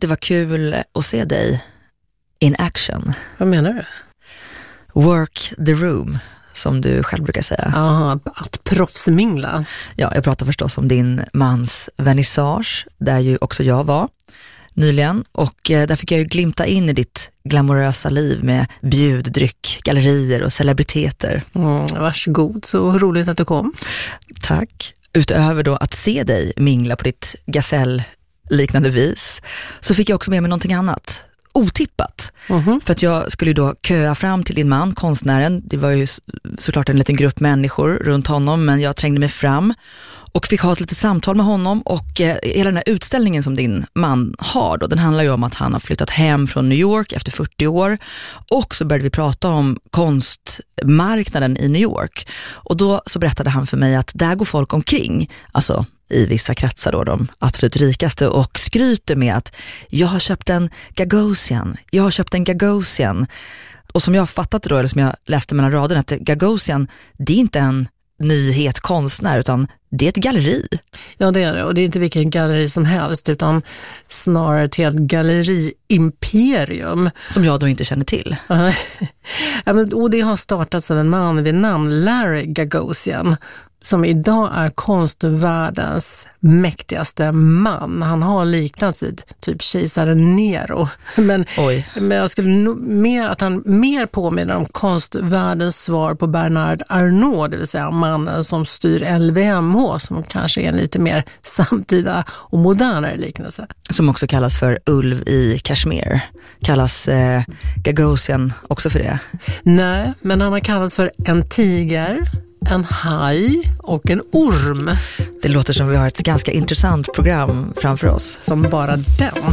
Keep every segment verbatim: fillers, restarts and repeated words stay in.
det var kul att se dig in action. Vad menar du? Work the room, som du själv brukar säga. Ja, att proffsmingla. Ja, jag pratar förstås om din mans vernissage, där ju också jag var nyligen. Och eh, där fick jag ju glimta in i ditt glamorösa liv med bjuddryck, gallerier och celebriteter. Mm, varsågod, så roligt att du kom. Tack. Utöver då att se dig mingla på ditt gasell-liknande vis, så fick jag också med mig någonting annat. Otippat. Mm-hmm. För att jag skulle ju då köa fram till din man, konstnären. Det var ju såklart en liten grupp människor runt honom, men jag trängde mig fram och fick ha ett litet samtal med honom. Och eh, hela den här utställningen som din man har då, den handlar ju om att han har flyttat hem från New York efter fyrtio år. Och så började vi prata om konstmarknaden i New York. Och då så berättade han för mig att där går folk omkring, alltså i vissa kretsar då, de absolut rikaste, och skryter med att jag har köpt en Gagosian, jag har köpt en Gagosian. Och som jag har fattat det då, eller som jag läste mellan raderna, att Gagosian, det är inte en nyhet konstnär, utan det är ett galleri. Ja, det är det. Och det är inte vilken galleri som helst, utan snarare till ett galleriimperium. Som jag då inte känner till. Ja, men, och det har startats av en man vid namn Larry Gagosian, som idag är konstvärldens mäktigaste man. Han har liknats vid typ kejsaren Nero. Men, men jag skulle no, mer att han mer påminner om konstvärldens svar på Bernard Arnault, det vill säga mannen som styr L V M H, som kanske är en lite mer samtida och modernare liknelse. Som också kallas för ulv i Kashmir. Kallas eh, Gagosian också för det? Nej, men han har kallats för en tiger, en haj och en orm. Det låter som vi har ett ganska intressant program framför oss. Som bara den.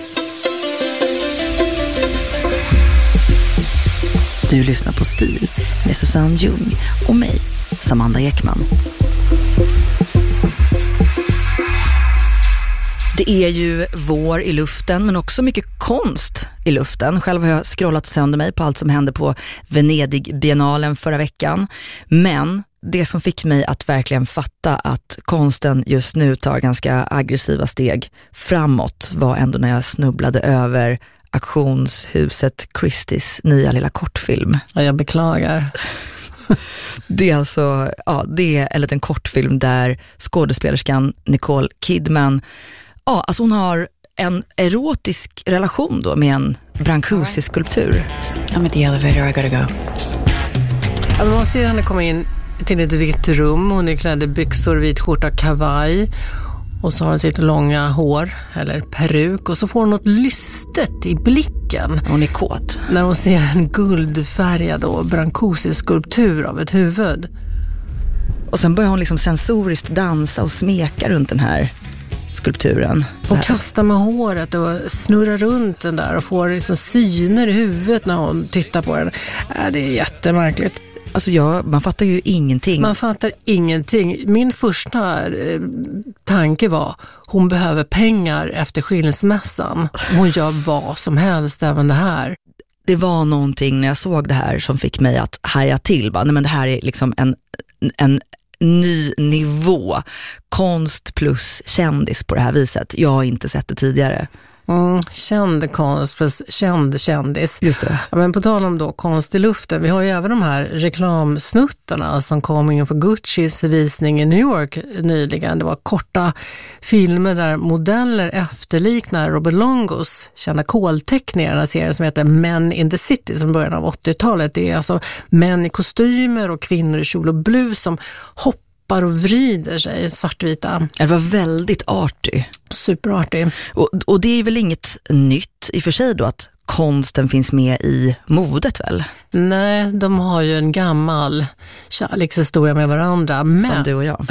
Du lyssnar på Stil med Susanne Ljung och mig, Samanda Ekman. Det är ju vår i luften, men också mycket konst i luften. Själv har jag scrollat sönder mig på allt som hände på Venedig-biennalen förra veckan. Men det som fick mig att verkligen fatta att konsten just nu tar ganska aggressiva steg framåt var ändå när jag snubblade över auktionshuset Christie's nya lilla kortfilm. Ja, jag beklagar. Det är alltså, ja, det är en liten kortfilm där skådespelerskan Nicole Kidman, ja, alltså hon har en erotisk relation då med en Brancusi-skulptur. I'm at the elevator, I gotta go. Ja, man ser henne komma in till ett vitt rum. Hon är klädd i byxor, vit skjorta, kavaj. Och så har hon sitt långa hår, eller peruk. Och så får hon något lystet i blicken. Hon är kåt. När hon ser en guldfärgad och Brancusi-skulptur av ett huvud. Och sen börjar hon liksom sensoriskt dansa och smeka runt den här skulpturen. Hon kastar med håret och snurrar runt den där och får liksom syner i huvudet när hon tittar på den. Äh, det är jättemärkligt. Alltså jag, man fattar ju ingenting. Man fattar ingenting. Min första eh, tanke var, hon behöver pengar efter skilsmässan. Hon gör vad som helst, även det här. Det var någonting när jag såg det här som fick mig att haja till. Bara, nej, men det här är liksom en, en ny nivå. Konst plus kändis på det här viset. Jag har inte sett det tidigare. Mm, känd konst plus känd kändis. Just det. Ja, men på tal om då konst i luften, vi har ju även de här reklamsnuttarna som kom inför Guccis visning i New York nyligen. Det var korta filmer där modeller efterliknar Robert Longos kända kolteckningar, den serien som heter Men in the City som början av åttiotalet. Det är alltså män i kostymer och kvinnor i kjol och blus som hoppar och vrider sig, svartvita. Det var väldigt artig. Superartig. Och, och det är väl inget nytt i och för sig då att konsten finns med i modet väl? Nej, de har ju en gammal kärlekshistoria med varandra. Men... Som du och jag.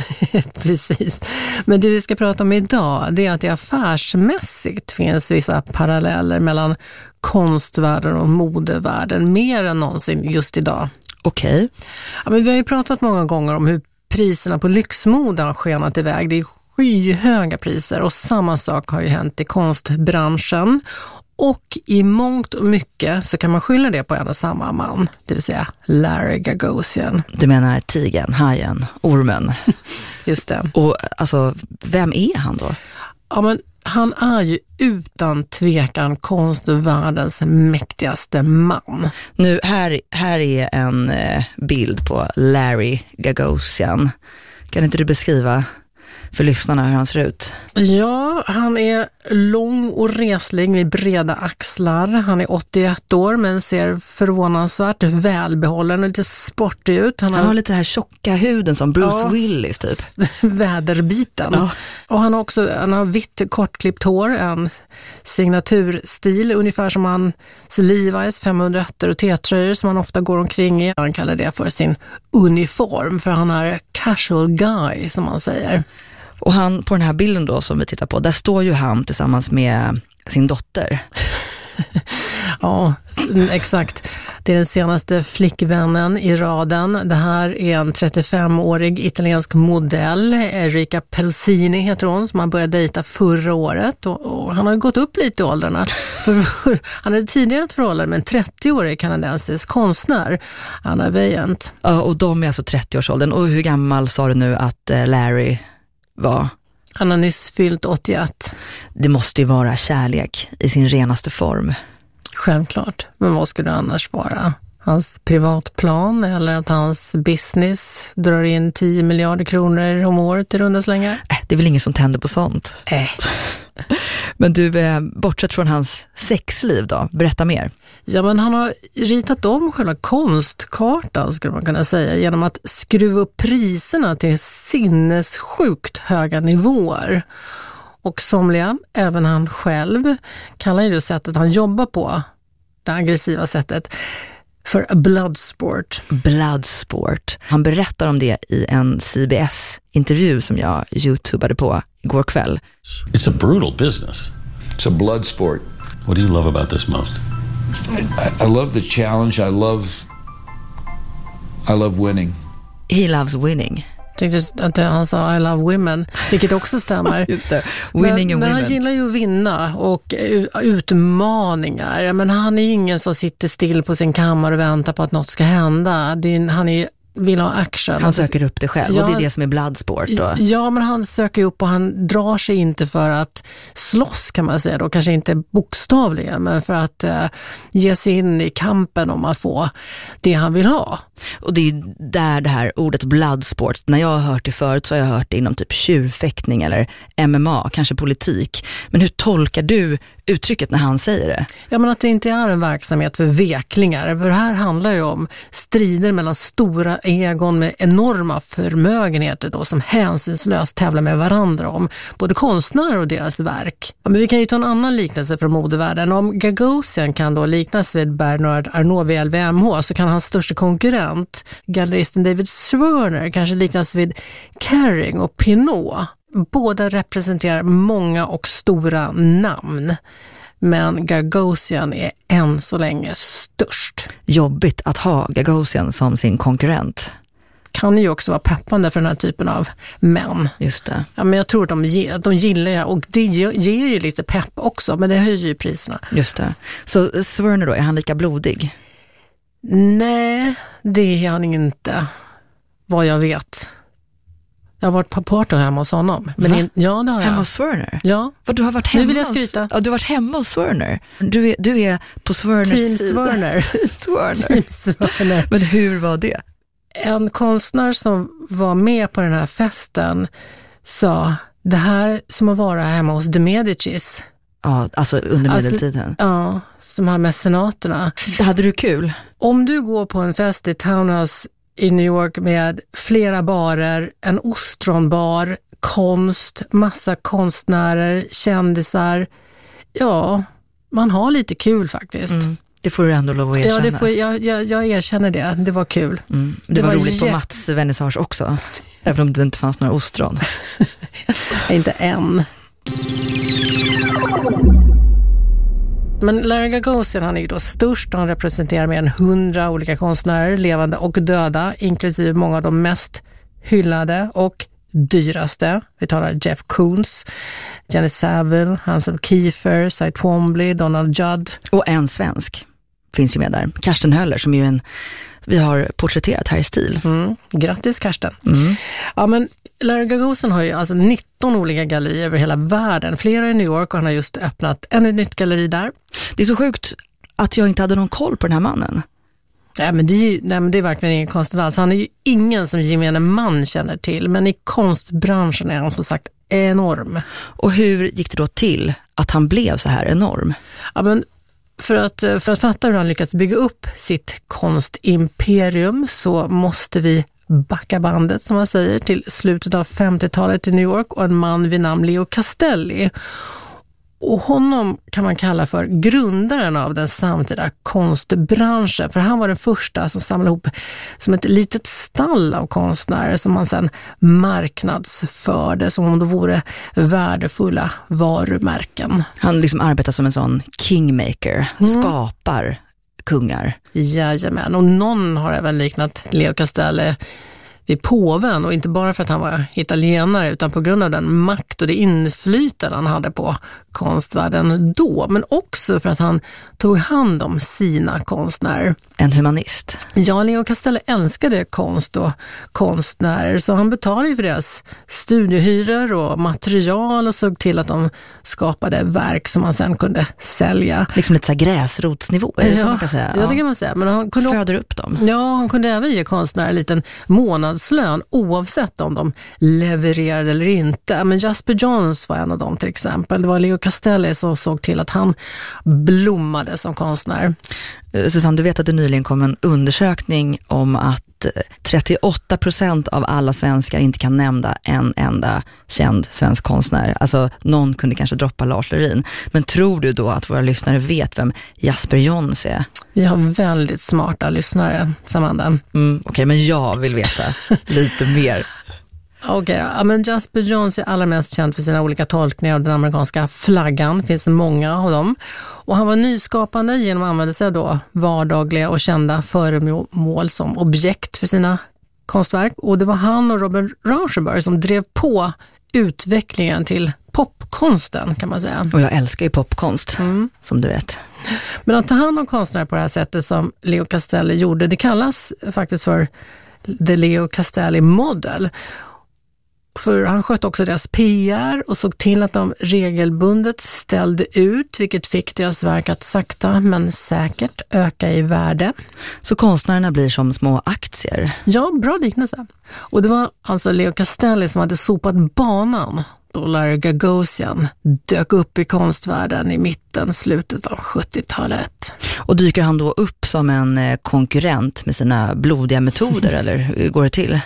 Precis. Men det vi ska prata om idag, det är att det affärsmässigt finns vissa paralleller mellan konstvärlden och modevärlden mer än någonsin just idag. Okej. Okay. Ja, men vi har ju pratat många gånger om hur priserna på lyxmode har skenat iväg. Det är skyhöga priser och samma sak har ju hänt i konstbranschen. Och i mångt och mycket så kan man skylla det på en och samma man, det vill säga Larry Gagosian. Du menar tigern, hajen, ormen. Just det. Och alltså, vem är han då? Ja, men Han är ju utan tvekan konstvärldens mäktigaste man. Nu, här, här är en eh, bild på Larry Gagosian. Kan inte du beskriva för lyssnarna hur han ser ut? Ja, han är lång och reslig med breda axlar. Han är åttioett år men ser förvånansvärt välbehållen och lite sportig ut. Han har, han har lite den här tjocka huden som Bruce ja, Willis typ. Väderbiten. Ja. Och han har också han har vitt kortklippt hår, en signaturstil ungefär som hans Levi's femhundraett och T-tröjor som han ofta går omkring i. Han kallar det för sin uniform för han är casual guy som man säger. Och han, på den här bilden då som vi tittar på, där står ju han tillsammans med sin dotter. Ja, exakt. Det är den senaste flickvännen i raden. Det här är en trettiofemårig italiensk modell, Erika Pelosini heter hon, som han började dejta förra året. Och, och han har gått upp lite i åldrarna. För, för, han hade tidigare ett förhållande med en trettioårig kanadensisk konstnär, Anna Vejent. Ja, och de är alltså trettio-årsåldern. Och hur gammal sa du nu att Larry var? Han har nyss fyllt åttioett. Det måste ju vara kärlek i sin renaste form. Självklart. Men vad skulle det annars vara? Hans privatplan eller att hans business drar in tio miljarder kronor om året i runda slängar? Äh, det är väl ingen som tänder på sånt. Äh. Men du, eh, bortsett från hans sexliv då, berätta mer. Ja, men han har ritat om själva konstkartan skulle man kunna säga genom att skruva upp priserna till sinnessjukt höga nivåer. Och somliga, även han själv, kallar ju det sättet han jobbar på, det aggressiva sättet, för bloodsport. Bloodsport. Han berättar om det i en C B S-intervju som jag youtubade på igår kväll. It's a brutal business. It's a blood sport. What do you love about this most? I, I, I love the challenge. I love I love winning. He loves winning. Jag tyckte att han sa I love women, vilket också stämmer. Just det. Winning men, and men han women. gillar ju att vinna och utmaningar. Men han är ju ingen som sitter still på sin kammare och väntar på att något ska hända. Det är, han är vill ha action. Han söker upp det själv, ja, och det är det som är bloodsport då. Ja, men han söker upp och han drar sig inte för att slåss kan man säga då. Kanske inte bokstavligen, men för att eh, ge sig in i kampen om att få det han vill ha. Och det är där det här ordet bloodsport, när jag har hört det förut så har jag hört det inom typ tjurfäktning eller M M A, kanske politik. Men hur tolkar du uttrycket när han säger det? Ja, men att det inte är en verksamhet för veklingar. För här handlar det om strider mellan stora egon med enorma förmögenheter då, som hänsynslöst tävlar med varandra om både konstnärer och deras verk. Ja, men vi kan ju ta en annan liknelse från modevärlden. Om Gagosian kan då liknas vid Bernard Arnault vid L V M H så kan hans största konkurrent, galleristen David Zwirner, kanske liknas vid Kering och Pinot. Båda representerar många och stora namn. Men Gagosian är än så länge störst. Jobbigt att ha Gagosian som sin konkurrent. Kan ju också vara peppande för den här typen av män. Just det. Ja, men jag tror att de, de gillar det och det ger, ger ju lite pepp också, men det höjer ju priserna. Just det. Så Zwirner då, är han lika blodig? Nej, det är han inte. Vad jag vet. Jag har varit på party hemma hos honom. Men in, ja, det har jag. Hemma hos Zwirner? Ja. För du har varit hemma nu vill jag hos, skryta. ja, du har varit hemma hos Zwirner. Du är, du är på Zwirners Team sida. Zwirner. Team Zwirner. Team Zwirner. Men hur var det? En konstnär som var med på den här festen sa, det här som att vara hemma hos de Medicis. Ja, alltså under medeltiden. Alltså, ja, de här mecenaterna. Hade du kul? Om du går på en fest i Townhouse i New York med flera barer, en ostronbar, konst, massa konstnärer, kändisar. Ja, man har lite kul faktiskt. Mm. Det får du ändå lov att erkänna. Ja, det får, jag, jag, jag erkänner det. Det var kul. Mm. Det, det var, var roligt jä- på Mats vernissage också. Även om det inte fanns några ostron. Inte än. Men Larry Gagosian, han är ju då störst. Han representerar mer än hundra olika konstnärer, levande och döda, inklusive många av de mest hyllade och dyraste. Vi talar Jeff Koons, Jenny Saville, Hansel Kiefer, Cy Twombly, Donald Judd. Och en svensk finns ju med där. Karsten Höller, som ju en vi har porträtterat här i stil. Mm. Grattis Karsten. Mm. Ja, men Larry Gagosian har ju alltså nitton olika gallerier över hela världen. Flera i New York och han har just öppnat ännu ett nytt galleri där. Det är så sjukt att jag inte hade någon koll på den här mannen. Nej, men det är, ju, nej, men det är verkligen ingen konstigt alls. Han är ju ingen som gemene man känner till, men i konstbranschen är han som sagt enorm. Och hur gick det då till att han blev så här enorm? Ja, men för att, för att fatta hur han lyckats bygga upp sitt konstimperium så måste vi backa bandet, som man säger, till slutet av femtiotalet i New York och en man vid namn Leo Castelli. Och honom kan man kalla för grundaren av den samtida konstbranschen. För han var den första som samlade ihop som ett litet stall av konstnärer som man sedan marknadsförde som om det vore värdefulla varumärken. Han liksom arbetar som en sån kingmaker, mm. skapar kungar. Jajamän, och någon har även liknat Leo Castelli vid påven, och inte bara för att han var italienare utan på grund av den makt och det inflytande han hade på konstvärlden då, men också för att han tog hand om sina konstnärer. En humanist. Ja, Leo Castelli älskade konst och konstnärer, så han betalade ju för deras studiehyror och material och såg till att de skapade verk som man sen kunde sälja. Liksom lite så här gräsrotsnivå, är det ja, så man kan säga? Ja, det kan man säga. Men han kunde föder upp dem. Ja, han kunde även ge konstnärer en liten månadslön oavsett om de levererade eller inte. Men Jasper Johns var en av dem till exempel. Det var Leo Castelli som såg till att han blommade som konstnär. Susanne, du vet att det nyligen kom en undersökning om att trettioåtta procent av alla svenskar inte kan nämna en enda känd svensk konstnär. Alltså någon kunde kanske droppa Lars Lerin. Men tror du då att våra lyssnare vet vem Jasper Johns är? Vi har väldigt smarta lyssnare, Samanda. Mm, Okej, okay, men jag vill veta lite mer. Okej okay, ja, men Jasper Johns är allra mest känd för sina olika tolkningar av den amerikanska flaggan. Det finns många av dem. Och han var nyskapande genom att använda sig av då vardagliga och kända föremål som objekt för sina konstverk. Och det var han och Robert Rauschenberg som drev på utvecklingen till popkonsten, kan man säga. Och jag älskar ju popkonst, mm. som du vet. Men att ta hand om konstnärer på det här sättet som Leo Castelli gjorde, det kallas faktiskt för The Leo Castelli Model. För han sköt också deras P R och såg till att de regelbundet ställde ut, vilket fick deras verk att sakta men säkert öka i värde. Så konstnärerna blir som små aktier? Ja, bra liknelse. Och det var alltså Leo Castelli som hade sopat banan då Larry Gagosian dök upp i konstvärlden i mitten, slutet av sjuttiotalet. Och dyker han då upp som en konkurrent med sina blodiga metoder, eller hur går det till?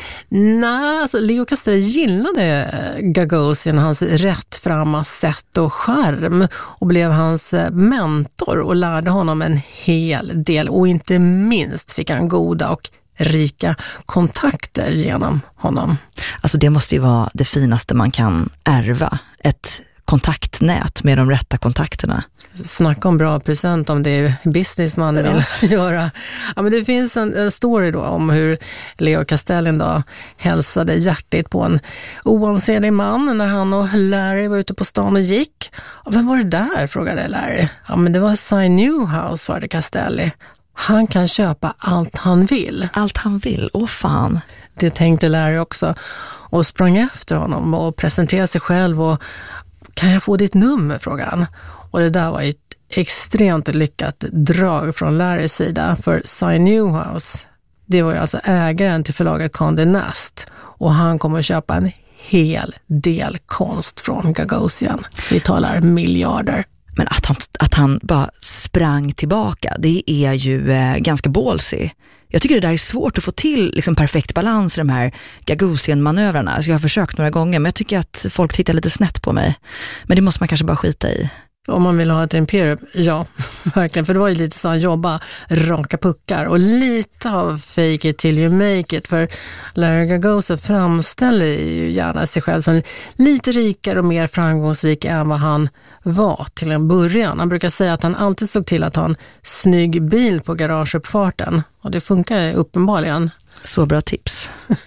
Nej, alltså Leo Castelli gillade Gagosian och hans rättframma sätt och charm och blev hans mentor och lärde honom en hel del, och inte minst fick han goda och rika kontakter genom honom. Alltså det måste ju vara det finaste man kan ärva, ett kontaktnät med de rätta kontakterna. Snacka om bra present om det är business man vill ja. göra. Ja, men det finns en, en story då om hur Leo Castelli då hälsade hjärtigt på en oansenlig man när han och Larry var ute på stan och gick. Vem var det där? Frågade Larry. Ja, men det var Cy Newhouse, svarade Castelli. Han kan köpa allt han vill. Allt han vill? Åh fan. Det tänkte Larry också och sprang efter honom och presenterade sig själv och kan jag få ditt nummer, frågade han. Och det där var ett extremt lyckat drag från Larrys sida, för Cy Newhouse, det var ju alltså ägaren till förlaget Condé Nast, och han kommer att köpa en hel del konst från Gagosian. Vi talar miljarder. Men att han, att han bara sprang tillbaka, det är ju eh, ganska ballsy. Jag tycker det där är svårt att få till liksom, perfekt balans i de här Gagosian-manövrarna. Alltså, jag har försökt några gånger, men jag tycker att folk tittar lite snett på mig. Men det måste man kanske bara skita i. Om man vill ha ett imperium, ja, verkligen. För det var ju lite så att jobba raka puckar och lite av fake it till you make it. För Larry Gagosian framställer ju gärna sig själv som lite rikare och mer framgångsrik än vad han var till en början. Han brukar säga att han alltid såg till att ha en snygg bil på garageuppfarten. Och det funkar uppenbarligen. Så bra tips.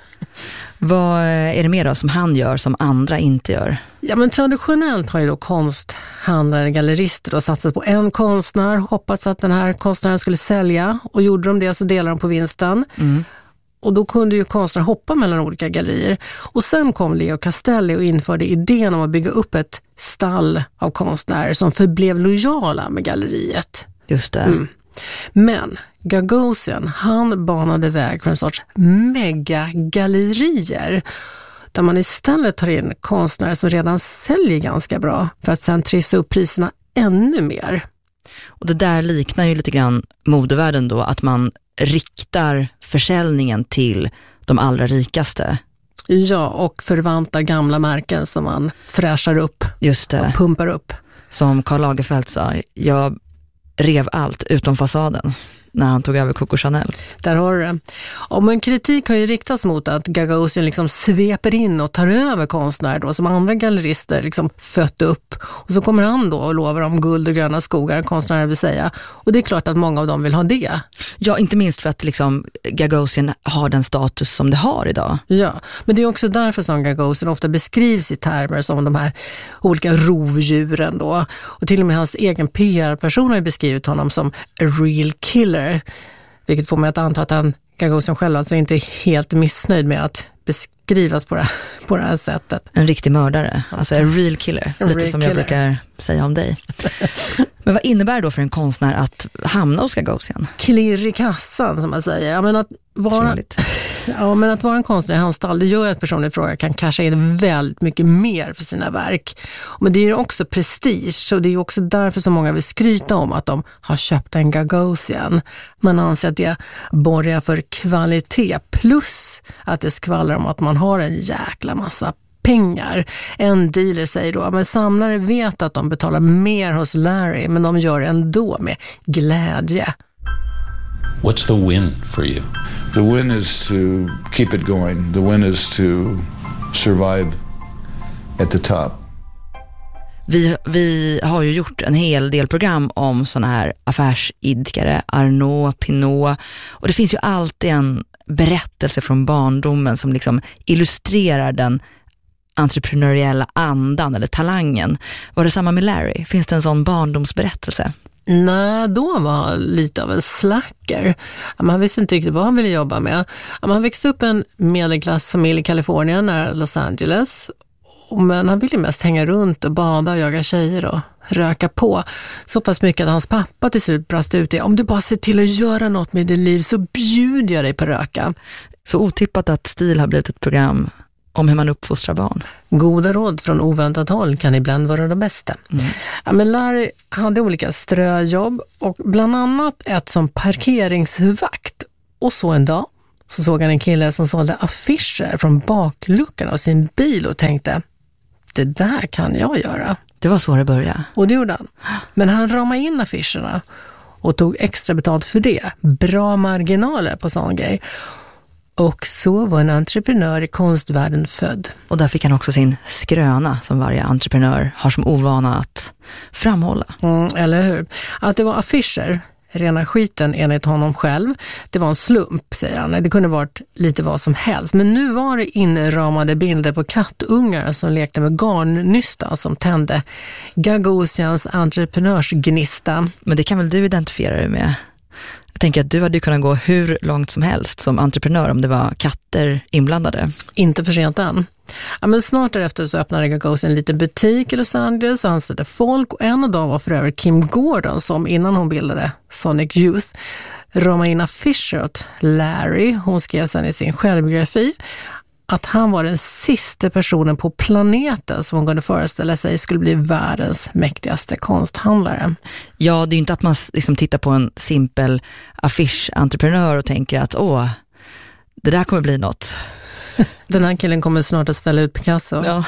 Vad är det mer då som han gör som andra inte gör? Ja, men traditionellt har ju då konsthandlare, gallerister då satsat på en konstnär, hoppats att den här konstnären skulle sälja, och gjorde de det så delar de på vinsten. Mm. Och då kunde ju konstnärer hoppa mellan olika gallerier. Och sen kom Leo Castelli och införde idén om att bygga upp ett stall av konstnärer som förblev lojala med galleriet. Just det. Mm. Men Gagosian, han banade väg för en sorts megagallerier där man istället tar in konstnärer som redan säljer ganska bra för att sen trissa upp priserna ännu mer. Och det där liknar ju lite grann modevärlden då, att man riktar försäljningen till de allra rikaste. Ja, och förvantar gamla märken som man fräschar upp. Just det. Och pumpar upp. Som Karl Lagerfeld sa, jag rev allt utom fasaden när han tog över Coco Chanel. Där har du det. Och men kritik har ju riktats mot att Gagosian liksom sveper in och tar över konstnärer då, som andra gallerister liksom fött upp. Och så kommer han då och lovar om guld och gröna skogar, konstnärer vill säga. Och det är klart att många av dem vill ha det. Ja, inte minst för att liksom Gagosian har den status som det har idag. Ja, men det är också därför som Gagosian ofta beskrivs i termer som de här olika rovdjuren då. Och till och med hans egen P R-person har ju beskrivit honom som a real killer. Vilket får mig att anta att han, Gagosian själv, alltså inte är helt missnöjd med att beskrivas på det, på det här sättet. En riktig mördare, alltså en real killer. En lite real som killer. jag brukar säga om dig. Men vad innebär då för en konstnär att hamna hos Gagosian? Klirr i kassan, som man säger. Ja, men att vara, ja, men att vara en konstnär i hans stall, det gör att personen i fråga kan casha in väldigt mycket mer för sina verk. Men det är ju också prestige, så det är ju också därför så många vill skryta om att de har köpt en Gagosian. Man anser att det borgar för kvalitet, plus att det skvallrar om att man har en jäkla massa pengar. En dealer säger då, men samlare vet att de betalar mer hos Larry, men de gör ändå med glädje. What's the win for you? The win is to keep it going. The win is to survive at the top. Vi, vi har ju gjort en hel del program om såna här affärsidkare, Arnault, Pinault, och det finns ju alltid en berättelse från barndomen som liksom illustrerar den entreprenöriella andan eller talangen. Var det samma med Larry? Finns det en sån barndomsberättelse? Nej, då var han lite av en slacker. Man visste inte riktigt vad han ville jobba med. Han växte upp en medelklassfamilj i Kalifornien nära Los Angeles. Men han ville mest hänga runt och bada och jaga tjejer och röka på. Så pass mycket att hans pappa till slut brast ut i: om du bara ser till att göra något med ditt liv så bjuder jag dig på röka. Så otippat att Stil har blivit ett program om hur man uppfostrar barn. Goda råd från oväntat håll kan ibland vara det bästa. Mm. Ja, men Larry hade olika ströjobb och bland annat ett som parkeringsvakt. Och så en dag så såg han en kille som sålde affischer från bakluckan av sin bil och tänkte: det där kan jag göra. Det var så det började. Och det gjorde han. Men han ramade in affischerna och tog extra betalt för det. Bra marginaler på sån grej. Och så var en entreprenör i konstvärlden född. Och där fick han också sin skröna som varje entreprenör har som ovana att framhålla. Mm, eller hur? Att det var affischer, rena skiten enligt honom själv. Det var en slump, säger han. Det kunde varit lite vad som helst. Men nu var det inramade bilder på kattungar som lekte med garnnystan som tände Gagosians entreprenörsgnista. Men det kan väl du identifiera dig med? Jag tänker att du hade kunnat gå hur långt som helst som entreprenör om det var katter inblandade. Inte för sent än. Ja, men snart därefter så öppnade Gagosian en liten butik i Los Angeles och anställde folk. Och en av dem var för övrigt Kim Gordon som innan hon bildade Sonic Youth ramade in affischer åt Larry. Hon skrev sedan i sin självbiografi att han var den sista personen på planeten som hon kunde föreställa sig skulle bli världens mäktigaste konsthandlare. Ja, det är inte att man liksom tittar på en simpel affischentreprenör och tänker att åh, det där kommer bli något. Den här killen kommer snart att ställa ut Picasso. Ja.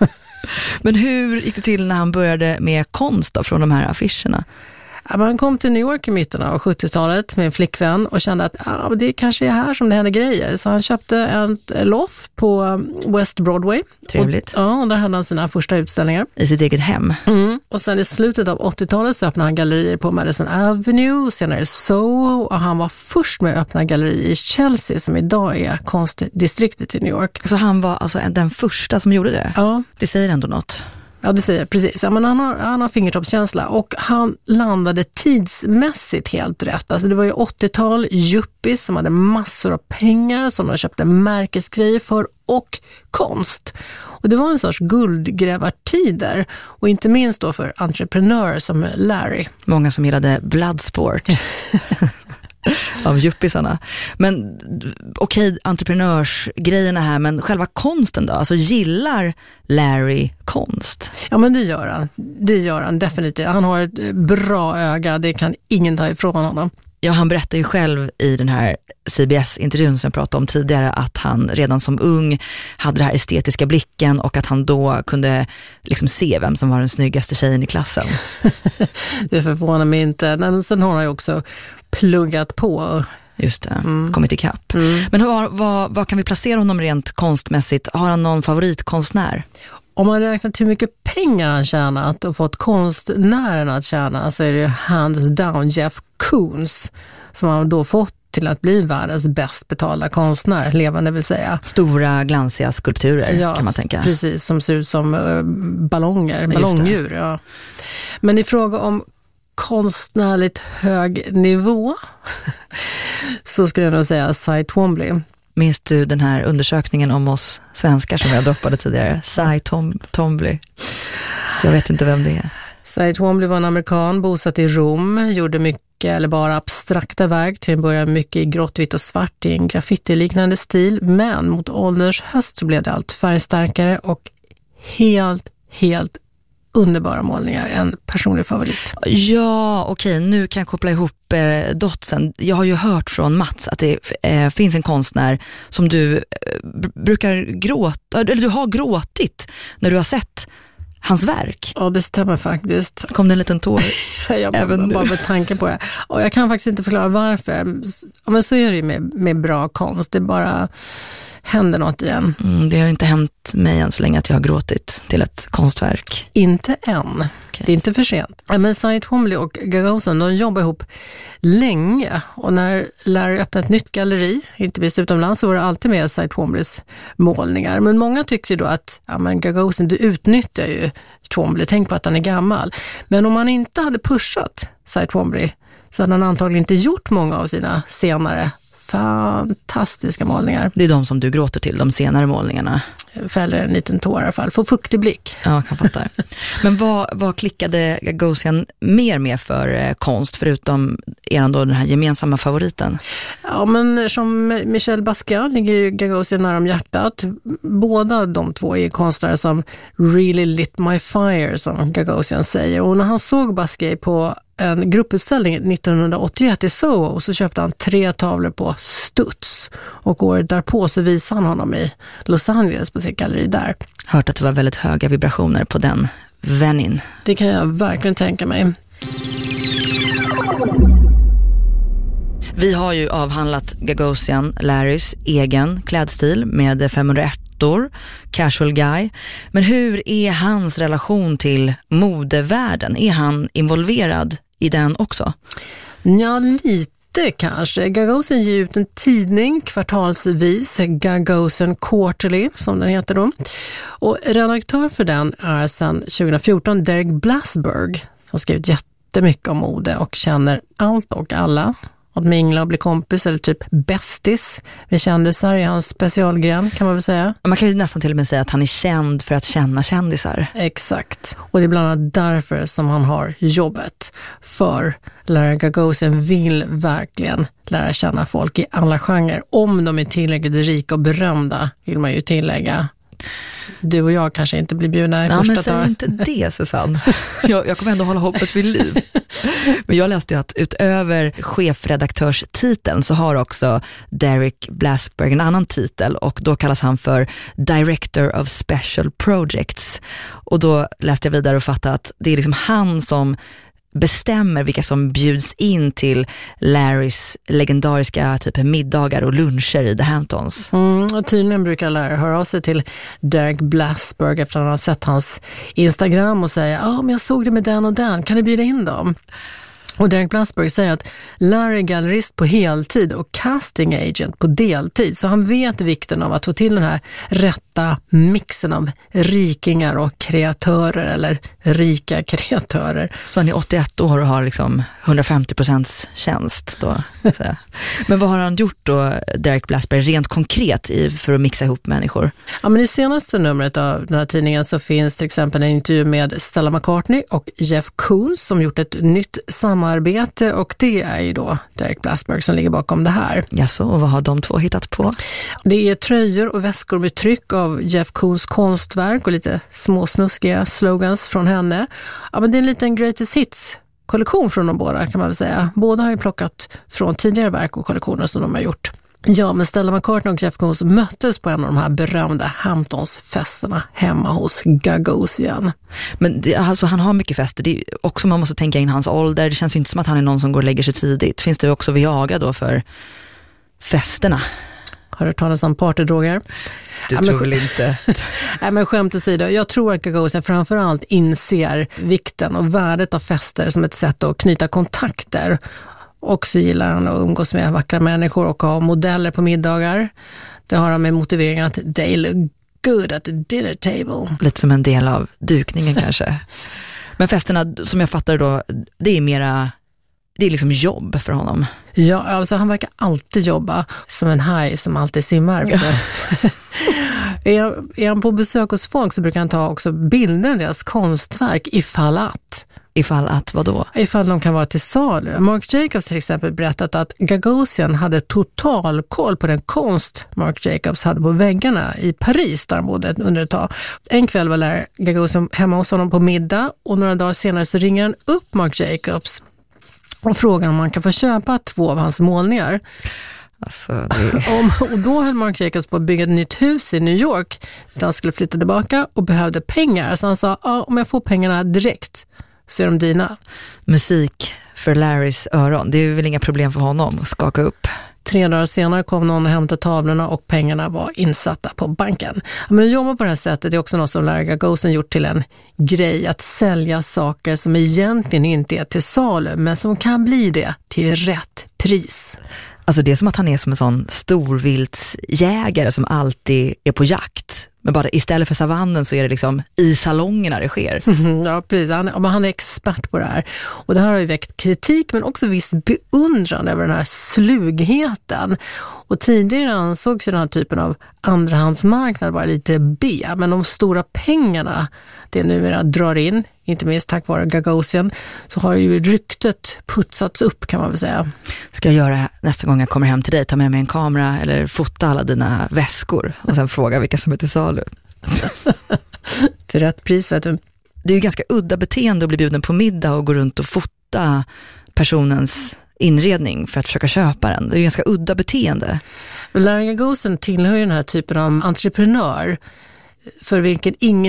Men hur gick det till när han började med konst då, från de här affischerna? Han kom till New York i mitten av sjuttiotalet med en flickvän och kände att ah, det kanske är här som det händer grejer. Så han köpte ett loft på West Broadway. Trevligt. Och, ja, och där hade han sina första utställningar. I sitt eget hem. Mm. Och sen i slutet av åttiotalet så öppnade han gallerier på Madison Avenue, senare Soho, och han var först med att öppna galleri i Chelsea som idag är konstdistriktet i New York. Så han var alltså den första som gjorde det? Ja. Det säger ändå något. Ja, det säger precis. Ja, men han har, han har fingertoppskänsla och han landade tidsmässigt helt rätt. Alltså det var ju åttiotal yuppies som hade massor av pengar som de köpte märkesgrejer för och konst. Och det var en sorts guldgrävartider och inte minst då för entreprenörer som Larry. Många som gillade Bloodsport. Av yuppisarna. Men okej, okay, entreprenörsgrejerna här, men själva konsten då? Alltså gillar Larry konst? Ja, men det gör han. Det gör han definitivt. Han har ett bra öga, det kan ingen ta ifrån honom. Ja, han berättar ju själv i den här C B S-intervjun som jag pratade om tidigare att han redan som ung hade den här estetiska blicken och att han då kunde liksom se vem som var den snyggaste tjejen i klassen. Det förvånar mig inte. Men sen har han ju också pluggat på. Just det, mm. kommit ikapp. Mm. Men vad, vad, vad kan vi placera honom rent konstmässigt? Har han någon favoritkonstnär? Om man räknat hur mycket pengar han tjänat och fått konstnären att tjäna så är det hands down Jeff Koons som han då fått till att bli världens bäst betalda konstnär, levande vill säga. Stora glansiga skulpturer, ja, kan man tänka. Precis, som ser ut som uh, ballonger, ballongdjur. Ja. Men i fråga om konstnärligt hög nivå så skulle jag nog säga Cy Twombly. Minns du den här undersökningen om oss svenskar som jag droppade tidigare? Cy Tom, Twombly. Jag vet inte vem det är. Cy Twombly var en amerikan, bosatt i Rom, gjorde mycket eller bara abstrakta verk, till en början mycket i grått, vitt och svart i en graffiti-liknande stil, men mot ålderns höst blev det allt färgstarkare och helt, helt underbara målningar, en personlig favorit. Ja, okej, nu kan jag koppla ihop eh, dotsen. Jag har ju hört från Mats att det eh, finns en konstnär som du eh, brukar gråta, eller du har gråtit när du har sett hans verk. Ja, det stämmer faktiskt. Kom det en liten tår? jag bara, Även bara med tanke på det. Och jag kan faktiskt inte förklara varför. Men så är det ju med, med bra konst. Det bara händer något igen. Mm, det har inte hänt mig än så länge att jag har gråtit till ett konstverk. Inte än. Okay. Det är inte för sent. Men Cy Twombly och Gagosian, de jobbar ihop länge. Och när Larry öppnade ett nytt galleri, inte minst utomlands, så var det alltid med Cy Twomblys målningar. Men många tyckte då att ja, men Gagosian, du utnyttjar ju Twombly, tänk på att han är gammal. Men om han inte hade pushat Cy Twombly så hade han antagligen inte gjort många av sina senare fantastiska målningar. Det är de som du gråter till, de senare målningarna. Fäller en liten tår i alla fall, får fuktig blick. Ja, jag kan fatta. Men vad, vad klickade Gagosian mer med för eh, konst, förutom eran då den här gemensamma favoriten? Ja, men som Michel Basquiat ligger ju Gagosian nära om hjärtat. Båda de två är konstnärer som really lit my fire, som Gagosian säger. Och när han såg Basquiat på en grupputställning nittonhundraåttioett i Soho så köpte han tre tavlor på studs. Och året därpå så visade han honom i Los Angeles på sitt galleri där. Hört att det var väldigt höga vibrationer på den vänin. Det kan jag verkligen tänka mig. Vi har ju avhandlat Gagosian, Larrys egen klädstil med femhundraett, casual guy. Men hur är hans relation till modevärlden? Är han involverad i den också? Ja, lite kanske. Gagosian ger ut en tidning kvartalsvis, Gagosian Quarterly som den heter då. Och redaktör för den är sedan tjugohundrafjorton Derek Blasberg som skrivit jättemycket om mode och känner allt och alla. Att mingla och bli kompis eller typ bästis med kändisar i hans specialgren, kan man väl säga. Man kan ju nästan till och med säga att han är känd för att känna kändisar. Exakt. Och det är bland annat därför som han har jobbet. För Larry Gagosian vill verkligen lära känna folk i alla genrer. Om de är tillräckligt rika och berömda, vill man ju tillägga. Du och jag kanske inte blir bjudna i ja, första men säg taget. inte det, Susanne. Jag, jag kommer ändå hålla hoppet vid liv. Men jag läste ju att utöver chefredaktörstiteln så har också Derek Blasberg en annan titel och då kallas han för Director of Special Projects. Och då läste jag vidare och fattade att det är liksom han som bestämmer vilka som bjuds in till Larrys legendariska typ middagar och luncher i The Hamptons. Mm, och tydligen brukar Larry höra av sig till Derek Blasberg efter att han har sett hans Instagram och säga ja, ah, men jag såg det med den och den, kan du bjuda in dem? Och Derek Blasberg säger att Larry är gallerist på heltid och casting agent på deltid. Så han vet vikten av att få till den här rätta mixen av rikingar och kreatörer eller rika kreatörer. Så han är åttioett år och har liksom hundrafemtio procents tjänst då. Men vad har han gjort då, Derek Blasberg, rent konkret i, för att mixa ihop människor? Ja, men i senaste numret av den här tidningen så finns till exempel en intervju med Stella McCartney och Jeff Koons som gjort ett nytt samarbete, och det är ju då Derek Blasberg som ligger bakom det här. Ja, så, och vad har de två hittat på? Det är tröjor och väskor med tryck av Jeff Koons konstverk och lite småsnuskiga slogans från henne. Ja, men det är en liten greatest hits kollektion från de båda, kan man väl säga. Båda har ju plockat från tidigare verk och kollektioner som de har gjort. Ja, men Stella McCartney och Jeff Koons möttes på en av de här berömda Hamptons-festerna hemma hos Gagosian. Men det, alltså, han har mycket fester. Det är också, man måste tänka in hans ålder. Det känns ju inte som att han är någon som går och lägger sig tidigt. Finns det också Viagra då för festerna? Har du talat om partydroger? Du ja, tror väl inte? Nej, men skämt åsido. Jag tror att Gagosian framförallt inser vikten och värdet av fester som ett sätt att knyta kontakter. Och så gillar han att umgås med vackra människor och ha modeller på middagar. Det har han med motiveringen att they look good at the dinner table. Lite som en del av dukningen kanske. Men festerna, som jag fattar då, det är mera, det är liksom jobb för honom. Ja, alltså han verkar alltid jobba som en haj som alltid simmar. Ja. är, är han på besök hos folk så brukar han ta också bilder av deras konstverk ifall att. Ifall att, vad då? Ifall de kan vara till salu. Marc Jacobs till exempel berättat att Gagosian hade total koll på den konst Marc Jacobs hade på väggarna i Paris där han bodde under ett tag. En kväll var Larry Gagosian hemma hos honom på middag, och några dagar senare så ringer han upp Marc Jacobs och frågar om man kan få köpa två av hans målningar. Alltså, det... och då höll Marc Jacobs på att bygga ett nytt hus i New York där han skulle flytta tillbaka och behövde pengar. Så han sa, ah, om jag får pengarna direkt så är de dina. Musik för Larrys öron, det är väl inga problem för honom att skaka upp. Tre dagar senare kom någon och hämtade tavlorna och pengarna var insatta på banken. Men att jobba på det här sättet är också något som Larry Gagosian gjort till en grej, att sälja saker som egentligen inte är till salu men som kan bli det till rätt pris. Alltså det är som att han är som en sån storviltsjägare som alltid är på jakt. Men bara istället för savannen så är det liksom i salongerna det sker. Ja, precis. Han, men han är expert på det här. Och det här har ju väckt kritik men också viss beundran över den här slugheten. Och tidigare ansågs den här typen av andrahandsmarknad vara lite B. Men de stora pengarna det numera drar in, inte minst tack vare Gagosian, så har ju ryktet putsats upp, kan man väl säga. Ska jag göra nästa gång jag kommer hem till dig? Ta med mig en kamera eller fota alla dina väskor och sen fråga vilka som är till salu. För rätt pris, vet du. Det är ju ganska udda beteende att bli bjuden på middag och gå runt och fota personens inredning för att försöka köpa den. Det är ju ganska udda beteende. Larry Gagosian tillhör ju den här typen av entreprenör för vilken ingen